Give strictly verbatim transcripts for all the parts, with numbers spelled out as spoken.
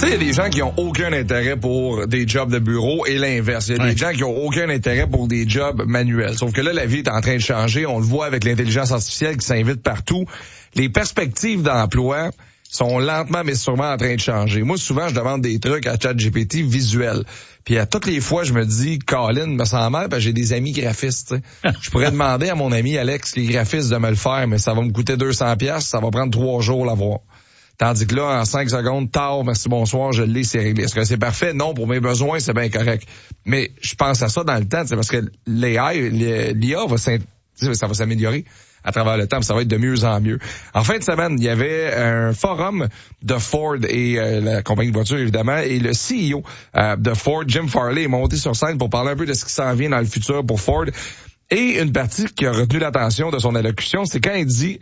sais, il y a des gens qui ont aucun intérêt pour des jobs de bureau et l'inverse. Il y a ouais. des gens qui ont aucun intérêt pour des jobs manuels. Sauf que là, la vie est en train de changer. On le voit avec l'intelligence artificielle qui s'invite partout. Les perspectives d'emploi sont lentement mais sûrement en train de changer. Moi, souvent, je demande des trucs à ChatGPT visuels. Puis à toutes les fois, je me dis, Colin, me sent mal, parce que j'ai des amis graphistes. Je pourrais demander à mon ami Alex, qui est graphiste, de me le faire, mais ça va me coûter deux cents piastres, ça va prendre trois jours l'avoir. Tandis que là, en cinq secondes, tard, merci, bonsoir, je l'ai, c'est réglé. Est-ce que c'est parfait? Non, pour mes besoins, c'est bien correct. Mais je pense à ça dans le temps, c'est parce que l'A I, l'I A va ça va s'améliorer à travers le temps, ça va être de mieux en mieux. En fin de semaine, il y avait un forum de Ford et euh, la compagnie de voitures, évidemment, et le C E O euh, de Ford, Jim Farley, est monté sur scène pour parler un peu de ce qui s'en vient dans le futur pour Ford. Et une partie qui a retenu l'attention de son allocution, c'est quand il dit,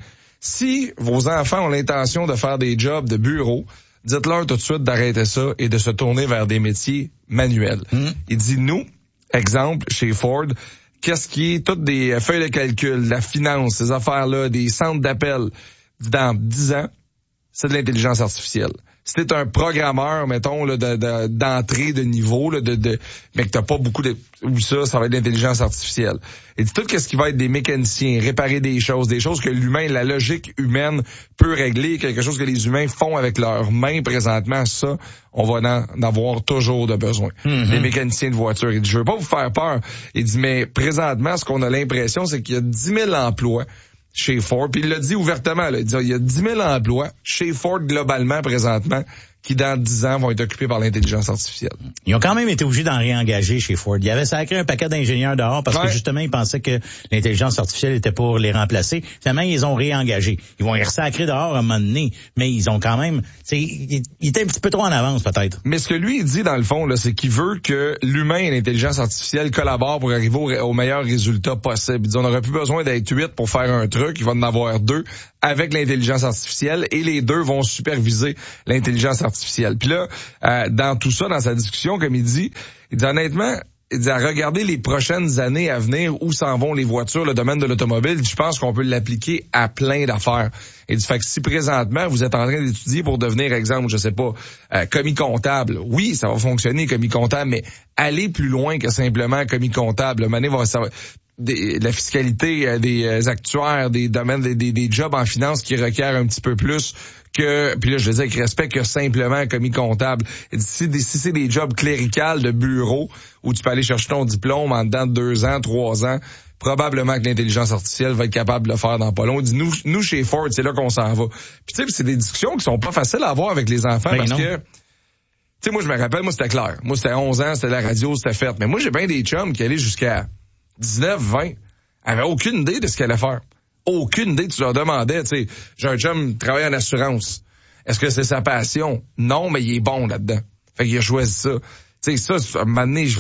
si vos enfants ont l'intention de faire des jobs de bureau, dites-leur tout de suite d'arrêter ça et de se tourner vers des métiers manuels. Mmh. Il dit, nous, exemple, chez Ford, qu'est-ce qui est toutes des feuilles de calcul, la finance, ces affaires-là, des centres d'appel, dans dix ans, c'est de l'intelligence artificielle. Si t'es un programmeur, mettons, là, de, de, d'entrée de niveau, là, de, de, mais que t'as pas beaucoup de, ou ça, ça va être de l'intelligence artificielle. Et tout ce qui va être des mécaniciens, réparer des choses, des choses que l'humain, la logique humaine peut régler, quelque chose que les humains font avec leurs mains présentement, ça, on va en, en avoir toujours de besoin. Mm-hmm. Les mécaniciens de voitures. Il dit, je veux pas vous faire peur. Il dit, mais présentement, ce qu'on a l'impression, c'est qu'il y a dix mille emplois chez Ford, puis il l'a dit ouvertement, là, il dit, il y a dix mille emplois chez Ford globalement présentement qui dans dix ans vont être occupés par l'intelligence artificielle. Ils ont quand même été obligés d'en réengager chez Ford. Il y avait sacré un paquet d'ingénieurs dehors parce ouais. que justement ils pensaient que l'intelligence artificielle était pour les remplacer. Finalement, ils ont réengagé. Ils vont y ressacrer dehors à un moment donné, mais ils ont quand même, ils étaient un petit peu trop en avance peut-être. Mais ce que lui il dit dans le fond là, c'est qu'il veut que l'humain et l'intelligence artificielle collaborent pour arriver au, au meilleur résultat possible. Il dit, on n'aurait plus besoin d'être huit pour faire un truc, il va en avoir deux avec l'intelligence artificielle et les deux vont superviser l'intelligence artificielle. Puis là, euh, dans tout ça, dans sa discussion, comme il dit, il dit honnêtement, il dit à regarder les prochaines années à venir, où s'en vont les voitures, le domaine de l'automobile, je pense qu'on peut l'appliquer à plein d'affaires. Il dit, fait que si présentement, vous êtes en train d'étudier pour devenir, exemple, je sais pas, euh, commis comptable, oui, ça va fonctionner, commis comptable, mais aller plus loin que simplement commis comptable. Mané va, ça va, Des, la fiscalité euh, des euh, actuaires, des domaines, des, des, des jobs en finance qui requièrent un petit peu plus que, puis là je le dis avec respect, que simplement commis comptable. Et si, si c'est des jobs cléricales de bureau où tu peux aller chercher ton diplôme en dedans de deux ans, trois ans, probablement que l'intelligence artificielle va être capable de le faire dans pas long. On dit, nous, nous chez Ford, c'est là qu'on s'en va. Puis tu sais, c'est des discussions qui sont pas faciles à avoir avec les enfants ben parce non. que tu sais, moi je me rappelle, moi c'était clair. Moi c'était onze ans, c'était la radio, c'était fait. Mais moi j'ai bien des chums qui allaient jusqu'à dix-neuf, vingt, avaient aucune idée de ce qu'elle allait faire. Aucune idée. Tu leur demandais, tu sais, j'ai un chum qui travaille en assurance. Est-ce que c'est sa passion? Non, mais il est bon là-dedans. Fait qu'il a choisi ça. Tu sais, ça, à un moment donné, je,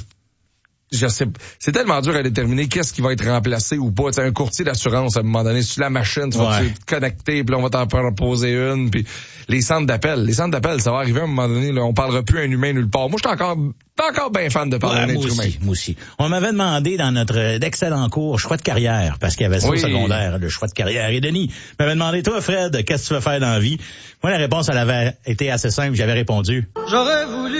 je sais, c'est tellement dur à déterminer qu'est-ce qui va être remplacé ou pas. Tu sais, un courtier d'assurance, à un moment donné, sur la machine, tu vas ouais. te connecter, puis là, on va t'en proposer une, puis les centres d'appel. Les centres d'appel, ça va arriver à un moment donné, là, on parlera plus à un humain nulle part. Moi, je suis encore, encore bien fan de parler ouais, à un être humain. Moi aussi. On m'avait demandé dans notre d'excellent cours choix de carrière, parce qu'il y avait ça oui. au secondaire, le choix de carrière. Et Denis m'avait demandé, toi, Fred, qu'est-ce que tu veux faire dans la vie? Moi, la réponse, elle avait été assez simple. J'avais répondu, j'aurais voulu